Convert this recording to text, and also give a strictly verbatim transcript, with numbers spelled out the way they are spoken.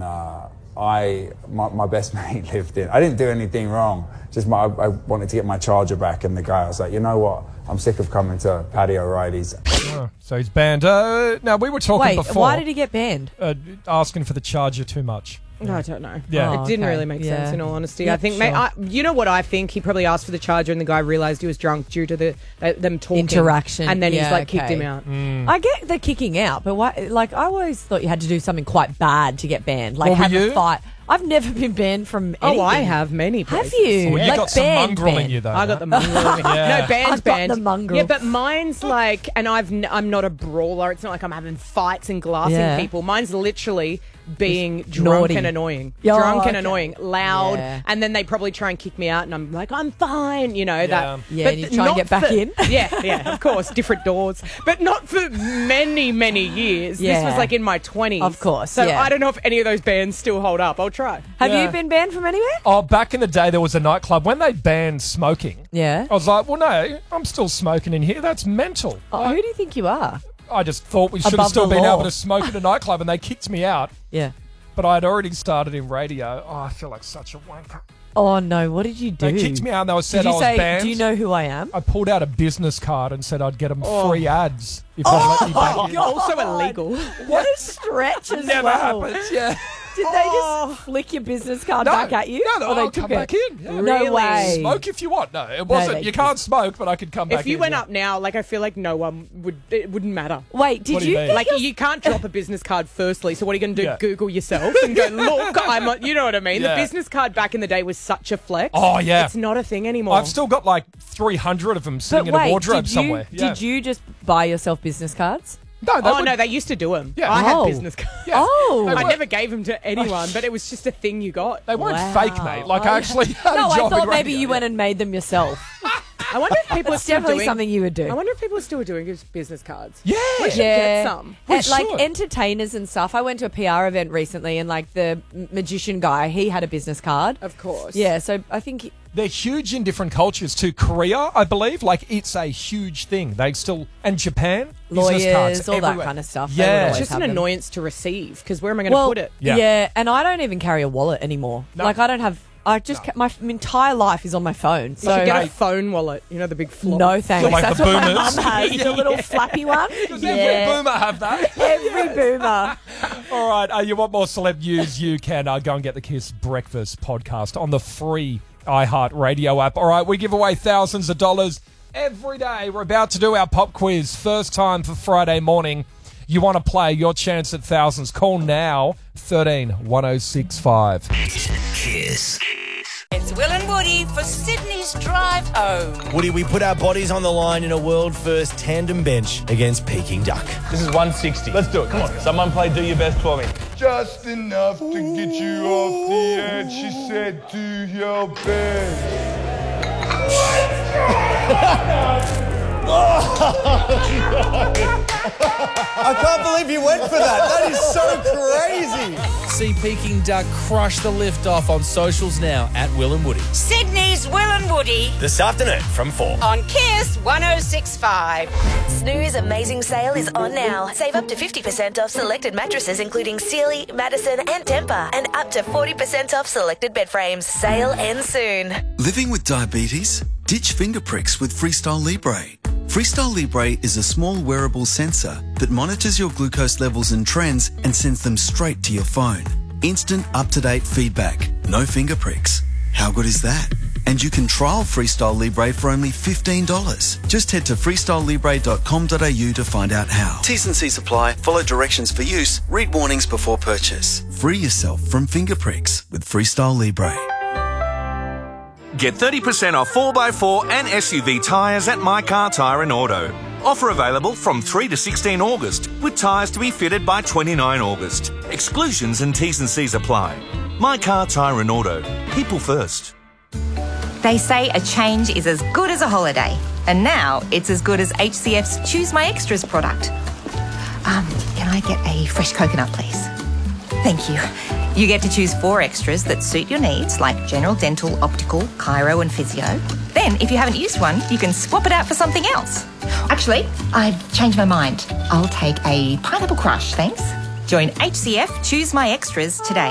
Nah, I my, my best mate lived in. I didn't do anything wrong. Just my, I wanted to get my charger back, and the guy I was like, you know what? I'm sick of coming to Paddy O'Reilly's. Oh, so he's banned. Uh, now we were talking Wait, before. why did he get banned? Uh, asking for the charger too much. No, I don't know. Yeah. It Oh, didn't okay. really make Yeah. sense, in all honesty. Yep, I think, sure. mate, I, you know what I think? He probably asked for the charger and the guy realised he was drunk due to the uh, them talking. Interaction. And then Yeah, he's like kicked okay. him out. Mm. I get the kicking out, but why? Like, I always thought you had to do something quite bad to get banned. Like, What were have you? a fight. I've never been banned from anything. Oh, I have many Have places. you? Well, you Like, got some banned, mongrel in banned. you, though. I got the mongrel. in me. Yeah. No, band's I've got banned. the mongrel. Yeah, but mine's like, and I've n- I'm not a brawler. It's not like I'm having fights and glassing Yeah. people. Mine's literally being drunk naughty. and annoying. Yeah, drunk and okay. annoying, loud, Yeah. and then they probably try and kick me out, and I'm like, I'm fine, you know Yeah. that. Yeah, but and you try and not get back for- in. Yeah, yeah, of course, different doors, but not for many, many years. This Yeah. was like in my twenties, Of course, So yeah. I don't know if any of those bands still hold up. I'll try. Have Yeah. you been banned from anywhere? Oh, back in the day, there was a nightclub. When they banned smoking, Yeah. I was like, well, no, I'm still smoking in here. That's mental. Oh, who do you think you are? I just thought we should have Above still the been law. able to smoke in a nightclub, and they kicked me out. Yeah. But I had already started in radio. Oh, I feel like such a wanker. Oh no! What did you do? They kicked me out, and they said Did you I was say, banned. "Do you know who I am?" I pulled out a business card and said I'd get them Oh. free ads if they let me back in. Also illegal. What a stretch as Never well. happens, yeah. Did they just flick your business card No, back at you? no, no, Or they I'll took come it? back in. Yeah. No Really? way. Smoke if you want. No, it wasn't. they you can't smoke, but I could come back If you in. went yeah. up now, like I feel like no one would. It wouldn't matter. Wait, did What do you you? mean? think Like you're- you can't drop a business card firstly. So what are you going to do? Yeah. Google yourself and go, look, I'm. A, you know what I mean? Yeah. The business card back in the day was such a flex. Oh, yeah. It's not a thing anymore. I've still got like three hundred of them sitting But in a wait, wardrobe did you, somewhere. Yeah. Did you just buy yourself business cards? No, they Oh would- no, they used to do them. Yeah. I Oh. had business cards. Yeah. Oh. They I weren't- never gave them to anyone, but it was just a thing you got. They weren't Wow. fake, mate. Like, I actually had No, a I job thought in maybe radio, you went yeah. and made them yourself. I wonder if people are It's still definitely doing. something you would do. I wonder if people are still doing his business cards. Yeah. We should Yeah. get some. We And, like should. entertainers and stuff. I went to a P R event recently, and like the m- magician guy, he had a business card. Of course. Yeah, so I think he- They're huge in different cultures too. Korea, I believe, like it's a huge thing. They still and Japan, business lawyers, cards all that everywhere. kind of stuff. they would Yeah. always It's just have an them. annoyance to receive because where am I going to Well, put it? Yeah. yeah, and I don't even carry a wallet anymore. No. Like I don't have. I just ca- my, my entire life is on my phone. You So should get a Mate. phone wallet. You know the big flop. no thanks. like That's the what my boomers. mum has. The little flappy one. Does every boomer have that? Every boomer. All right, uh, you want more celeb news? You can uh, go and get the Kiss Breakfast podcast on the free iHeart Radio app. All right, we give away thousands of dollars every day. We're about to do our pop quiz. First time for Friday morning. You want to play your chance at thousands? Call now, thirteen one oh six five. Kiss. It's Will and Woody for Sydney's Drive Home. Woody, we put our bodies on the line in a world-first tandem bench against Peking Duck. This is one sixty. Let's do it. Come on. Someone play Do Your Best for me. Just enough to get you off the edge, she said, do your best. I can't believe you went for that. That is so crazy. See Peking Duck crush the lift off on socials now at Will and Woody. Sydney's Will and Woody This afternoon from four. on Kiss one oh six point five. Snooze Amazing Sale is on now. Save up to fifty percent off selected mattresses including Sealy, Madison and Tempur, and up to forty percent off selected bed frames. Sale ends soon. Living with diabetes? Ditch finger pricks with Freestyle Libre. Freestyle Libre is a small wearable sensor that monitors your glucose levels and trends and sends them straight to your phone. Instant up-to-date feedback. No finger pricks. How good is that? And you can trial Freestyle Libre for only fifteen dollars. Just head to freestyle libre dot com dot a u to find out how. T's and C's apply. Follow directions for use. Read warnings before purchase. Free yourself from finger pricks with Freestyle Libre. Get thirty percent off four by four and S U V tyres at My Car Tyre and Auto. Offer available from three to sixteen August, with tyres to be fitted by twenty-nine August. Exclusions and T's and C's apply. My Car Tyre and Auto. People first. They say a change is as good as a holiday. And now it's as good as H C F's Choose My Extras product. Um, can I get a fresh coconut, please? Thank you. You get to choose four extras that suit your needs, like general dental, optical, chiro and physio. Then, if you haven't used one, you can swap it out for something else. Actually, I've changed my mind. I'll take a pineapple crush, thanks. Join H C F Choose My Extras today.